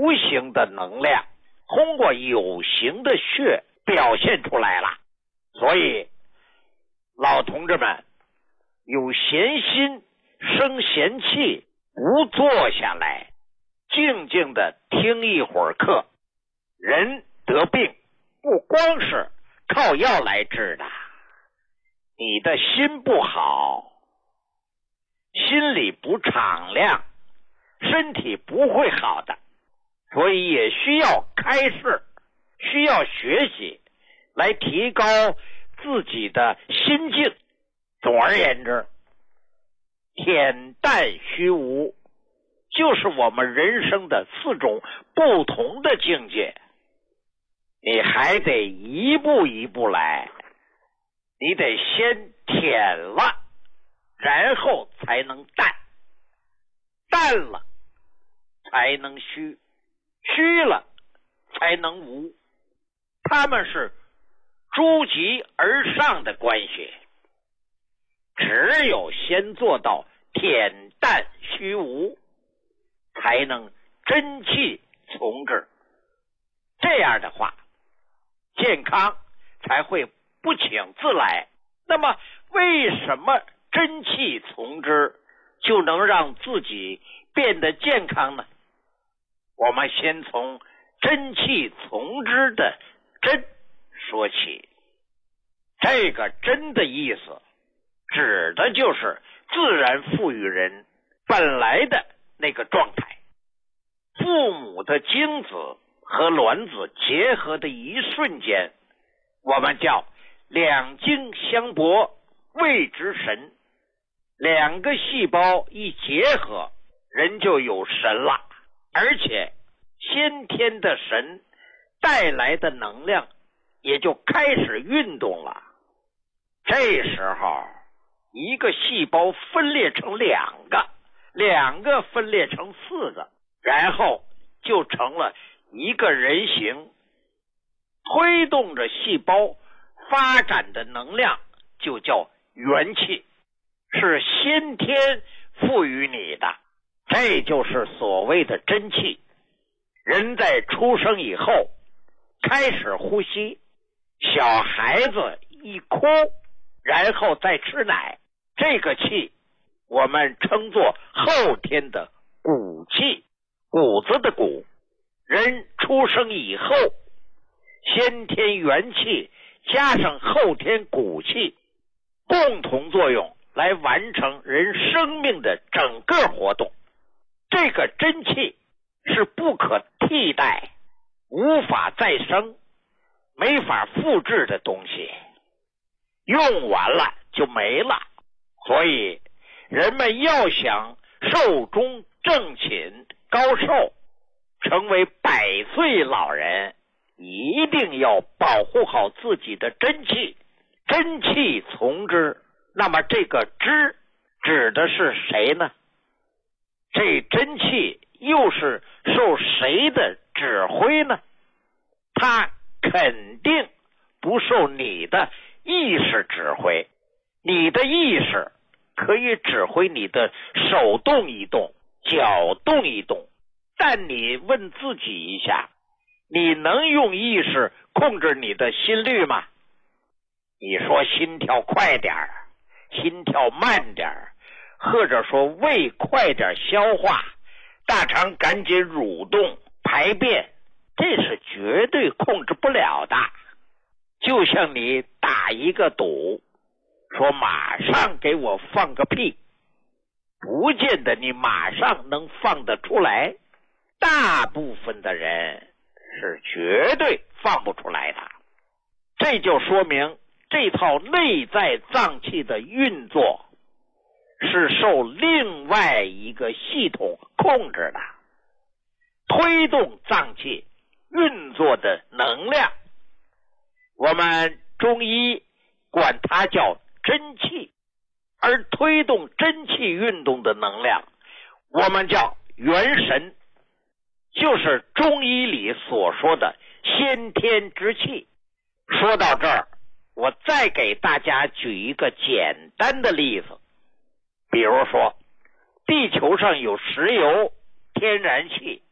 无形的能量通过有形的血表现出来了。所以老同志们，有闲心生闲气，不坐下来静静的听一会儿课。人得病不光是靠药来治的，你的心不好，心里不敞亮，身体不会好的。所以也需要开示，需要学习来提高自己的心境。总而言之，恬淡虚无就是我们人生的4种不同的境界。你还得一步一步来，你得先恬了，然后才能淡，淡了才能虚，虚了才能无。他们是诸级而上的关系，只有先做到恬淡虚无，才能真气从之。这样的话，健康才会不请自来。那么为什么真气从之就能让自己变得健康呢？我们先从真气从之的真说起。这个真的意思指的就是自然赋予人本来的那个状态。父母的精子和卵子结合的一瞬间，我们叫两精相搏，谓之神。2个细胞一结合，人就有神了，而且先天的神带来的能量也就开始运动了。这时候一个细胞分裂成2个，2个分裂成4个，然后就成了一个人形。推动着细胞发展的能量就叫元气，是先天赋予你的，这就是所谓的真气。人在出生以后开始呼吸，小孩子一哭然后再吃奶，这个气我们称作后天的骨气，骨子的骨。人出生以后，先天元气加上后天骨气，共同作用来完成人生命的整个活动。这个真气是不可替代、无法再生、没法复制的东西，用完了就没了。所以人们要想寿终正寝、高寿，成为100岁老人，一定要保护好自己的真气，真气从之。那么这个之指的是谁呢？这真气又是受谁的指挥呢？它肯定不受你的意识指挥。你的意识可以指挥你的手动一动，脚动一动，但你问自己一下，你能用意识控制你的心率吗？你说心跳快点，心跳慢点，或者说胃快点消化，大肠赶紧蠕动排便，这是绝对控制不了的。就像你打一个赌，说马上给我放个屁，不见得你马上能放得出来，大部分的人是绝对放不出来的。这就说明这套内在脏器的运作是受另外一个系统控制的，推动脏器运作的能量，我们中医管它叫真气，而推动真气运动的能量我们叫元神，就是中医里所说的先天之气。说到这儿，我再给大家举一个简单的例子。比如说地球上有石油、天然气，